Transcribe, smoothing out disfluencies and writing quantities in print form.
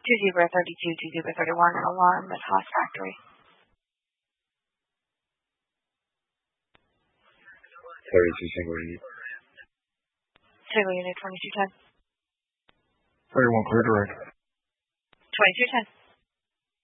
Zebra 32, 2 Zebra 31, alarm at Haas Factory. 32 single unit. Single unit 2210. 31 clear direct. 2210.